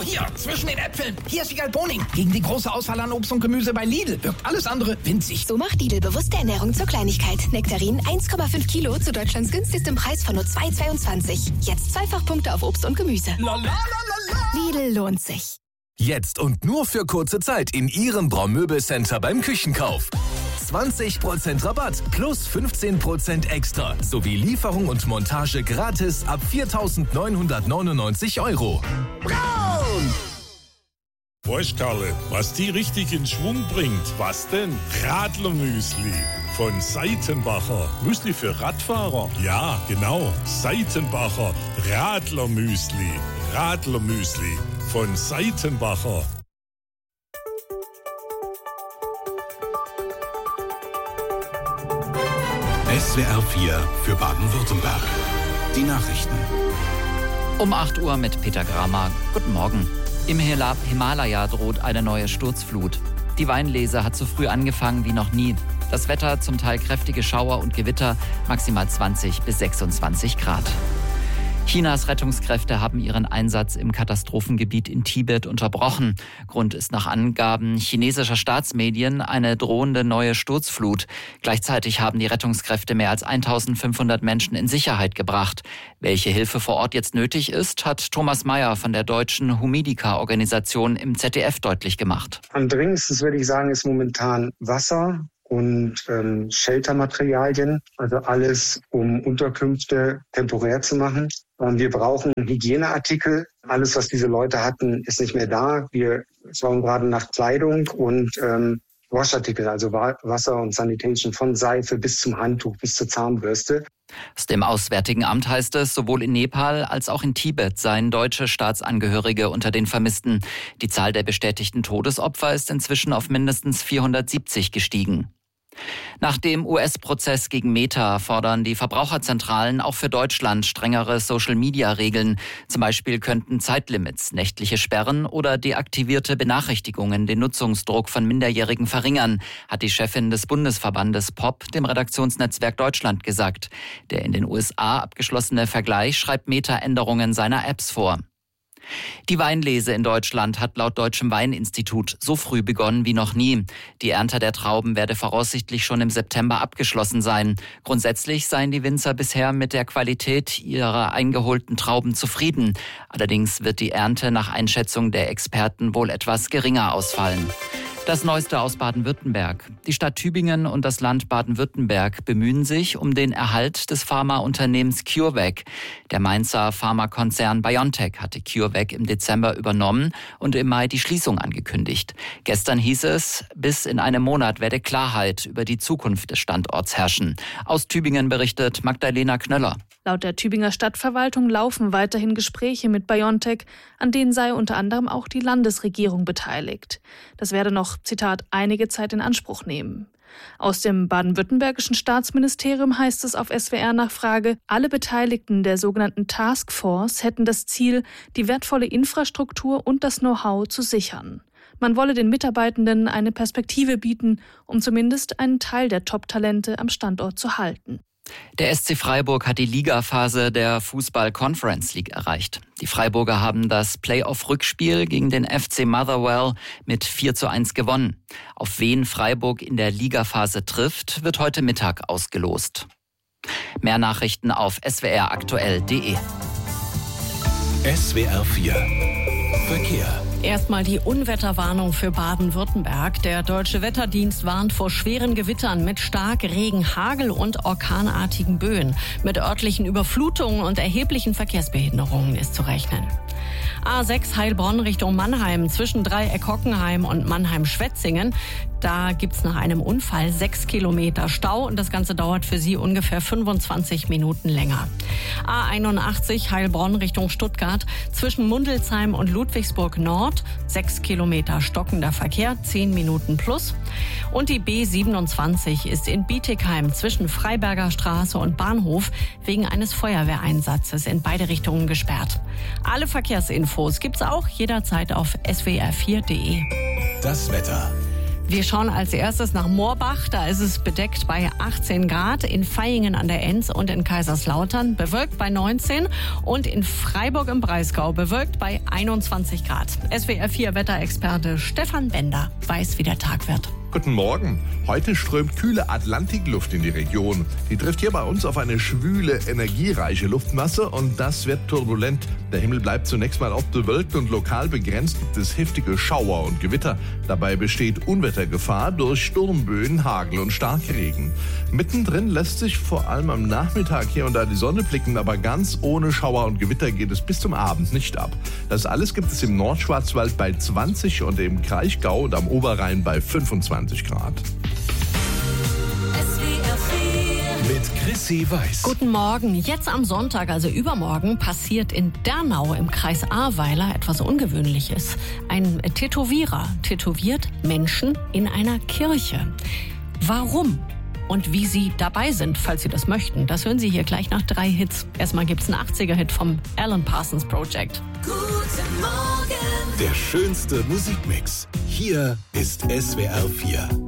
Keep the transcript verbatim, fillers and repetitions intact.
hier, zwischen den Äpfeln. Hier ist Wiegald Boning. Gegen die große Auswahl an Obst und Gemüse bei Lidl wirkt alles andere winzig. So macht Lidl bewusste Ernährung zur Kleinigkeit. Nektarin eins Komma fünf Kilo zu Deutschlands günstigstem Preis von nur zwei Komma zweiundzwanzig. Jetzt Zweifachpunkte auf Obst und Gemüse. La, la, la, la, la. Lidl lohnt sich. Jetzt und nur für kurze Zeit in Ihrem Braumöbelcenter beim Küchenkauf. zwanzig Prozent Rabatt plus fünfzehn Prozent extra sowie Lieferung und Montage gratis ab viertausendneunhundertneunundneunzig Euro. Braun! Weißt Karle, was die richtig in Schwung bringt? Was denn? Radlermüsli von Seitenbacher. Müsli für Radfahrer? Ja, genau. Seitenbacher Radlermüsli. Radlermüsli von Seitenbacher. S W R vier für Baden-Württemberg. Die Nachrichten. Um acht Uhr mit Peter Gramer. Guten Morgen. Im Himalaya droht eine neue Sturzflut. Die Weinlese hat so früh angefangen wie noch nie. Das Wetter zum Teil kräftige Schauer und Gewitter, maximal zwanzig bis sechsundzwanzig Grad. Chinas Rettungskräfte haben ihren Einsatz im Katastrophengebiet in Tibet unterbrochen. Grund ist nach Angaben chinesischer Staatsmedien eine drohende neue Sturzflut. Gleichzeitig haben die Rettungskräfte mehr als eintausendfünfhundert Menschen in Sicherheit gebracht. Welche Hilfe vor Ort jetzt nötig ist, hat Thomas Mayer von der deutschen Humidika-Organisation im Z D F deutlich gemacht. Am dringendsten, würde ich sagen, ist momentan Wasser und ähm, Sheltermaterialien, also alles, um Unterkünfte temporär zu machen. Und wir brauchen Hygieneartikel. Alles, was diese Leute hatten, ist nicht mehr da. Wir schauen gerade nach Kleidung und ähm, Waschartikel, also Wasser und Sanitation, von Seife bis zum Handtuch, bis zur Zahnbürste. Aus dem Auswärtigen Amt heißt es, sowohl in Nepal als auch in Tibet seien deutsche Staatsangehörige unter den Vermissten. Die Zahl der bestätigten Todesopfer ist inzwischen auf mindestens vierhundertsiebzig gestiegen. Nach dem U S-Prozess gegen Meta fordern die Verbraucherzentralen auch für Deutschland strengere Social-Media-Regeln. Zum Beispiel könnten Zeitlimits, nächtliche Sperren oder deaktivierte Benachrichtigungen den Nutzungsdruck von Minderjährigen verringern, hat die Chefin des Bundesverbandes P O P dem Redaktionsnetzwerk Deutschland gesagt. Der in den U S A abgeschlossene Vergleich schreibt Meta Änderungen seiner Apps vor. Die Weinlese in Deutschland hat laut Deutschem Weininstitut so früh begonnen wie noch nie. Die Ernte der Trauben werde voraussichtlich schon im September abgeschlossen sein. Grundsätzlich seien die Winzer bisher mit der Qualität ihrer eingeholten Trauben zufrieden. Allerdings wird die Ernte nach Einschätzung der Experten wohl etwas geringer ausfallen. Das Neueste aus Baden-Württemberg. Die Stadt Tübingen und das Land Baden-Württemberg bemühen sich um den Erhalt des Pharmaunternehmens CureVac. Der Mainzer Pharmakonzern BioNTech hatte CureVac im Dezember übernommen und im Mai die Schließung angekündigt. Gestern hieß es, bis in einem Monat werde Klarheit über die Zukunft des Standorts herrschen. Aus Tübingen berichtet Magdalena Knöller. Laut der Tübinger Stadtverwaltung laufen weiterhin Gespräche mit BioNTech, an denen sei unter anderem auch die Landesregierung beteiligt. Das werde noch, Zitat, einige Zeit in Anspruch nehmen. Aus dem baden-württembergischen Staatsministerium heißt es auf S W R-Nachfrage, alle Beteiligten der sogenannten Taskforce hätten das Ziel, die wertvolle Infrastruktur und das Know-how zu sichern. Man wolle den Mitarbeitenden eine Perspektive bieten, um zumindest einen Teil der Top-Talente am Standort zu halten. Der S C Freiburg hat die Ligaphase der Fußball-Conference League erreicht. Die Freiburger haben das Playoff-Rückspiel gegen den F C Motherwell mit vier zu eins gewonnen. Auf wen Freiburg in der Ligaphase trifft, wird heute Mittag ausgelost. Mehr Nachrichten auf s w r aktuell punkt d e. S W R vier Verkehr. Erstmal die Unwetterwarnung für Baden-Württemberg. Der Deutsche Wetterdienst warnt vor schweren Gewittern mit Starkregen, Hagel und orkanartigen Böen. Mit örtlichen Überflutungen und erheblichen Verkehrsbehinderungen ist zu rechnen. A sechs Heilbronn Richtung Mannheim zwischen Dreieck Hockenheim und Mannheim-Schwetzingen. Da gibt's nach einem Unfall sechs Kilometer Stau und das Ganze dauert für Sie ungefähr fünfundzwanzig Minuten länger. A einundachtzig Heilbronn Richtung Stuttgart zwischen Mundelsheim und Ludwigsburg Nord. Sechs Kilometer stockender Verkehr, zehn Minuten plus. Und die B siebenundzwanzig ist in Bietigheim zwischen Freiberger Straße und Bahnhof wegen eines Feuerwehreinsatzes in beide Richtungen gesperrt. Alle Verkehrsinfos gibt's auch jederzeit auf s w r vier punkt d e. Das Wetter. Wir schauen als erstes nach Moorbach. Da ist es bedeckt bei achtzehn Grad. In Vaihingen an der Enz und in Kaiserslautern bewölkt bei neunzehn. Und in Freiburg im Breisgau bewölkt bei einundzwanzig Grad. S W R vier Wetterexperte Stefan Bender weiß, wie der Tag wird. Guten Morgen. Heute strömt kühle Atlantikluft in die Region. Die trifft hier bei uns auf eine schwüle, energiereiche Luftmasse und das wird turbulent. Der Himmel bleibt zunächst mal oft bewölkt und lokal begrenzt gibt es heftige Schauer und Gewitter. Dabei besteht Unwettergefahr durch Sturmböen, Hagel und Starkregen. Mittendrin lässt sich vor allem am Nachmittag hier und da die Sonne blicken, aber ganz ohne Schauer und Gewitter geht es bis zum Abend nicht ab. Das alles gibt es im Nordschwarzwald bei zwanzig und im Kraichgau und am Oberrhein bei fünfundzwanzig Grad. Mit Chrissy Weiß. Guten Morgen. Jetzt am Sonntag, also übermorgen, passiert in Dernau im Kreis Ahrweiler etwas Ungewöhnliches. Ein Tätowierer tätowiert Menschen in einer Kirche. Warum? Und wie Sie dabei sind, falls Sie das möchten, das hören Sie hier gleich nach drei Hits. Erstmal gibt's einen achtziger-Hit vom Alan Parsons Project. Guten Morgen. Der schönste Musikmix. Hier ist S W R vier.